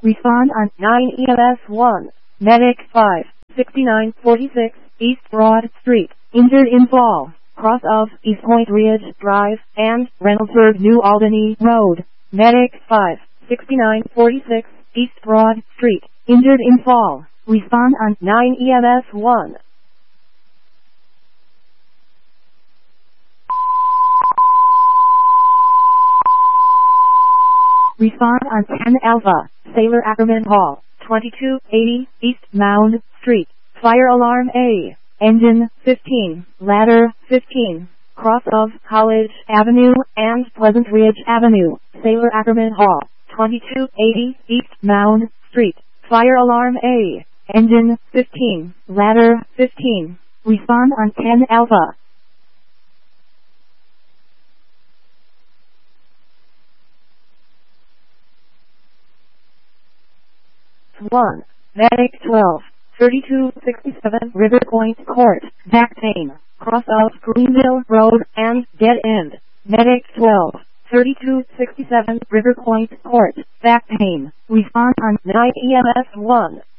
Respond on 9 EMS 1. Medic 5, 6946 East Broad Street. Injured in fall, cross of East Point Ridge Drive and Reynoldsburg New Albany Road. Medic 5, 6946 East Broad Street. Injured in fall. Respond on 9 EMS 1. Respond on 10 Alpha, Sailor Ackerman Hall, 2280 East Mound Street. Fire alarm A. Engine 15, ladder 15, cross of College Avenue and Pleasant Ridge Avenue. Sailor Ackerman Hall, 2280 East Mound Street. Fire alarm A. Engine 15, ladder 15. Respond on 10 Alpha. One. Medic 12, 3267 River Point Court, back pain, cross of Greenville Road and dead end. Medic 12, 3267 River Point Court, back pain. Respond on 9 EMS 1.